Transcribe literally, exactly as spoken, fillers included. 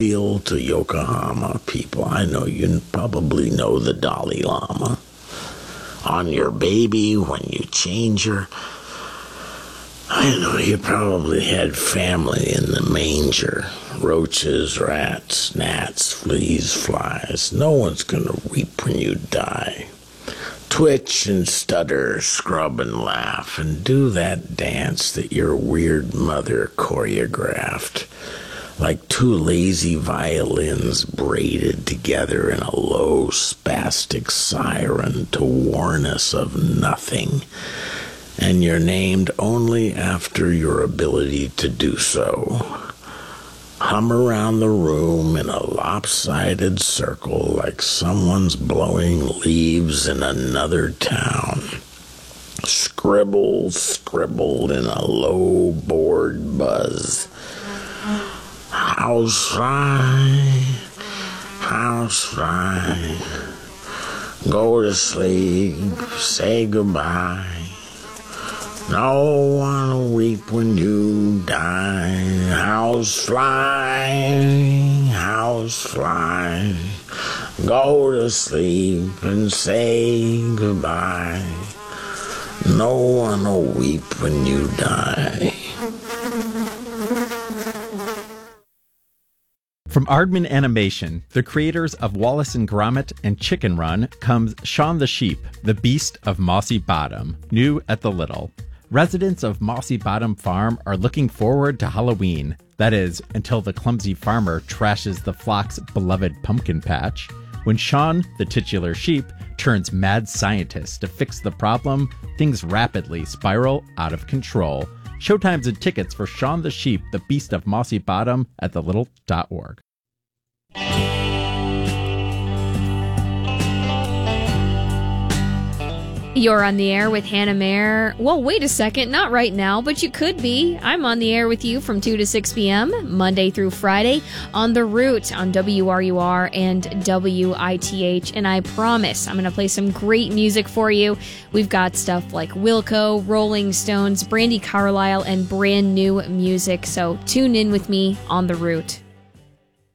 Mobile to Yokohama, people. I know you probably know the Dalai Lama. On your baby, when you change her, I know you probably had family in the manger. Roaches, rats, gnats, fleas, flies. No one's gonna weep when you die. Twitch and stutter, scrub and laugh, and do that dance that your weird mother choreographed, like two lazy violins braided together in a low, spastic siren to warn us of nothing. And you're named only after your ability to do so. Hum around the room in a lopsided circle like someone's blowing leaves in another town. Scribble, scribble in a low, bored buzz. Housefly, housefly, go to sleep, say goodbye. No one will weep when you die. Housefly, housefly, go to sleep and say goodbye. No one will weep when you die. From Aardman Animation, the creators of Wallace and Gromit and Chicken Run, comes Shaun the Sheep, the Beast of Mossy Bottom, new at the Little. Residents of Mossy Bottom Farm are looking forward to Halloween. That is, until the clumsy farmer trashes the flock's beloved pumpkin patch. When Shaun, the titular sheep, turns mad scientist to fix the problem, things rapidly spiral out of control. Showtimes and tickets for Shaun the Sheep, the Beast of Mossy Bottom at the little dot org. You're on the air with Hannah Mayer. Well, wait a second, not right now, but you could be. I'm on the air with you from two to six p.m., Monday through Friday, on The Root on W R U R and W I T H. And I promise I'm going to play some great music for you. We've got stuff like Wilco, Rolling Stones, Brandi Carlile, and brand new music. So tune in with me on The Root.